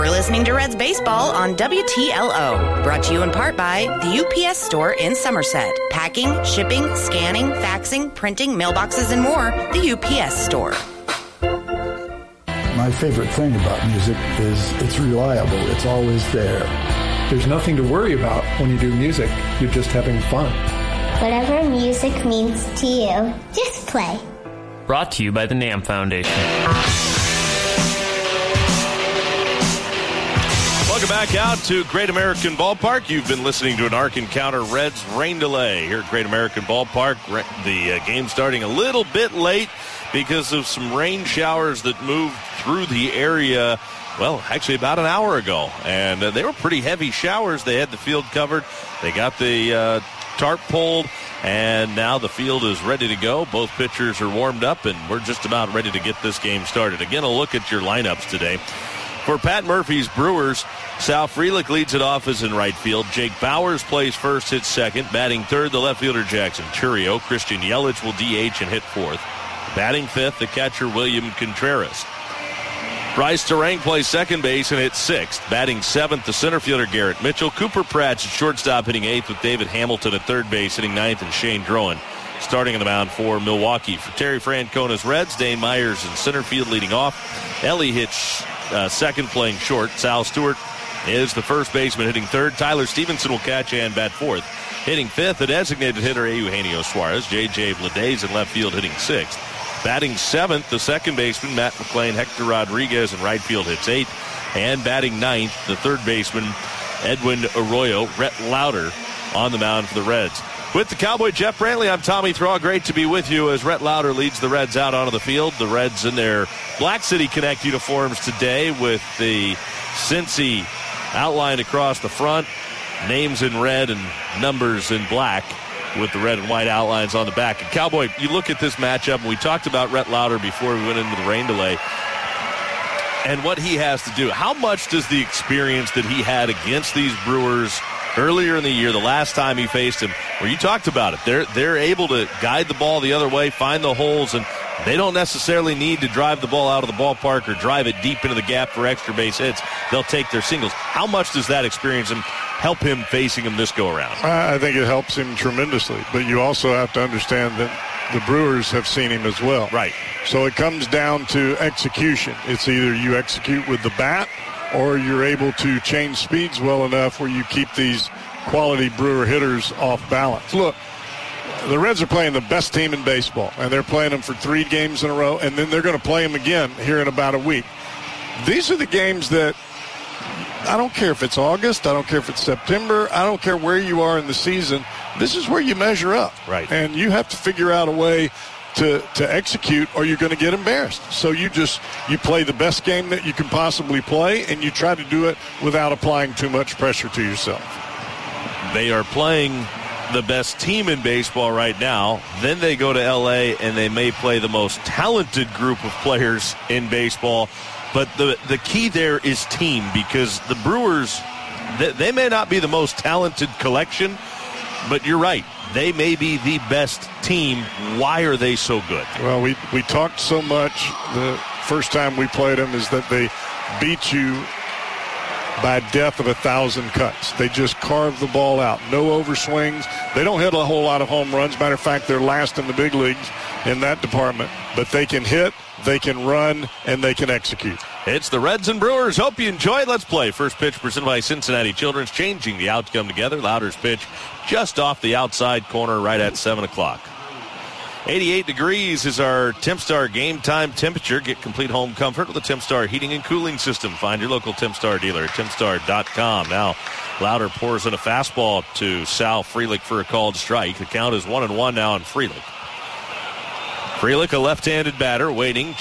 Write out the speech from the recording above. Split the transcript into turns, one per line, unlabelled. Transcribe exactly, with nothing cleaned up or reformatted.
You're listening to Reds Baseball on W T L O. Brought to you in part by the U P S Store in Somerset. Packing, shipping, scanning, faxing, printing, mailboxes, and more. The U P S Store.
My favorite thing about music is it's reliable. It's always there.
There's nothing to worry about when you do music. You're just having fun.
Whatever music means to you, just play.
Brought to you by the NAM Foundation.
Welcome back out to Great American Ballpark. You've been listening to an Arc Encounter Reds rain delay here at Great American Ballpark. The uh, game starting a little bit late because of some rain showers that moved through the area, well, actually about an hour ago. And uh, they were pretty heavy showers. They had the field covered. They got the uh, tarp pulled, and now the field is ready to go. Both pitchers are warmed up, and we're just about ready to get this game started. Again, a look at your lineups today. For Pat Murphy's Brewers, Sal Frelick leads it off as in right field. Jake Bowers plays first, hits second. Batting third, the left fielder Jackson Churio. Christian Yelich will D H and hit fourth. Batting fifth, the catcher William Contreras. Bryce Terang plays second base and hits sixth. Batting seventh, the center fielder Garrett Mitchell. Cooper Pratt's at shortstop hitting eighth, with David Hamilton at third base hitting ninth, and Shane Drowan starting on the mound for Milwaukee. For Terry Francona's Reds, Dane Myers in center field leading off. Ellie Hitch uh, second playing short. Sal Stewart is the first baseman hitting third. Tyler Stevenson will catch and bat fourth. Hitting fifth, the designated hitter Eugenio Suarez. J J Bleday in left field hitting sixth. Batting seventh, the second baseman Matt McClain. Hector Rodriguez in right field hits eighth. And batting ninth, the third baseman Edwin Arroyo. Rhett Lauder on the mound for the Reds. With the Cowboy Jeff Brantley, I'm Tommy Thaw. Great to be with you as Rhett Lauder leads the Reds out onto the field. The Reds in their Black City Connect uniforms today with the Cincy outlined across the front, names in red and numbers in black with the red and white outlines on the back. And Cowboy, you look at this matchup, and we talked about Rhett Lauder before we went into the rain delay and what he has to do. How much does the experience that he had against these Brewers earlier in the year, the last time he faced him, where you talked about it, they're they're able to guide the ball the other way, find the holes, and they don't necessarily need to drive the ball out of the ballpark or drive it deep into the gap for extra base hits. They'll take their singles. How much does that experience him help him facing him this go-around?
I think it helps him tremendously, but you also have to understand that the Brewers have seen him as well.
Right.
So it comes down to execution. It's either you execute with the bat or you're able to change speeds well enough where you keep these quality Brewer hitters off balance. Look, the Reds are playing the best team in baseball, and they're playing them for three games in a row, and then they're going to play them again here in about a week. These are the games that I don't care if it's August, I don't care if it's September, I don't care where you are in the season. This is where you measure up.
Right.
And you have to figure out a way to, to execute, or you're going to get embarrassed. So you just you play the best game that you can possibly play, and you try to do it without applying too much pressure to yourself.
They are playing the best team in baseball right now. Then they go to L A and they may play the most talented group of players in baseball. But the the key there is team, because the Brewers, they, they may not be the most talented collection, but you're right. They may be the best team. Why are they so good?
Well, we, we talked so much the first time we played them is that they beat you by death of a thousand cuts. They just carve the ball out. No overswings. They don't hit a whole lot of home runs. Matter of fact, they're last in the big leagues in that department. But they can hit, they can run, and they can execute.
It's the Reds and Brewers. Hope you enjoy it. Let's play. First pitch presented by Cincinnati Children's, changing the outcome together. Lauder's pitch just off the outside corner right at seven o'clock. eighty-eight degrees is our Tempstar game time temperature. Get complete home comfort with the Tempstar heating and cooling system. Find your local Tempstar dealer at tempstar dot com. Now, Lauder pours in a fastball to Sal Frelick for a called strike. The count is one and one now on Frelick. Frelick, a left-handed batter, waiting.